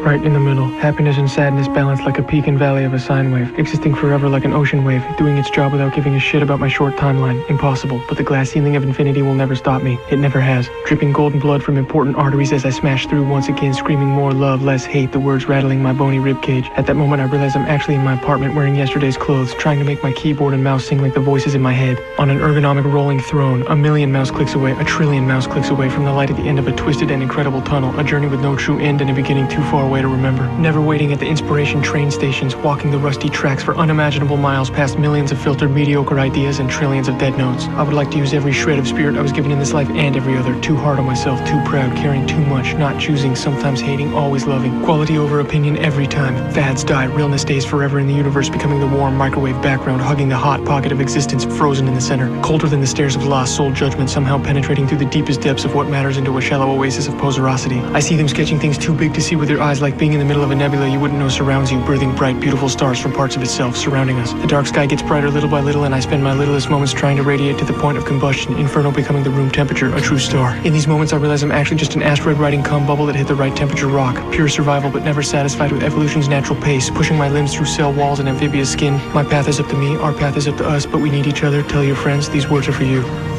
right in the middle. Happiness and sadness balanced like a peak and valley of a sine wave, existing forever like an ocean wave, doing its job without giving a shit about my short timeline. Impossible, but the glass ceiling of infinity will never stop me. It never has. Dripping golden blood from important arteries as I smash through once again, screaming more love, less hate, the words rattling my bony ribcage. At that moment I realize I'm actually in my apartment wearing yesterday's clothes, trying to make my keyboard and mouse sing like the voices in my head. On an ergonomic rolling throne, a million mouse clicks away, a trillion mouse clicks away from the light at the end of a twisted and incredible tunnel, a journey with no true end and a beginning too far away to remember. Never waiting at the inspiration train stations, walking the rusty tracks for unimaginable miles past millions of filtered mediocre ideas and trillions of dead notes. I would like to use every shred of spirit I was given in this life and every other. Too hard on myself, too proud, caring too much, not choosing, sometimes hating, always loving. Quality over opinion every time. Fads die, realness stays forever in the universe, becoming the warm microwave background, hugging the hot pocket of existence, frozen in the center. Colder than the stairs of lost soul judgment, somehow penetrating through the deepest depths of what matters into a shallow oasis of poserosity. I see them sketching things too big to see with your eyes, like being in the middle of a nebula you wouldn't know surrounds you, birthing bright, beautiful stars from parts of itself surrounding us. The dark sky gets brighter little by little, and I spend my littlest moments trying to radiate to the point of combustion, inferno becoming the room temperature, a true star. In these moments I realize I'm actually just an asteroid riding cum bubble that hit the right temperature rock. Pure survival but never satisfied with evolution's natural pace, pushing my limbs through cell walls and amphibious skin. My path is up to me, our path is up to us, but we need each other. Tell your friends, these words are for you.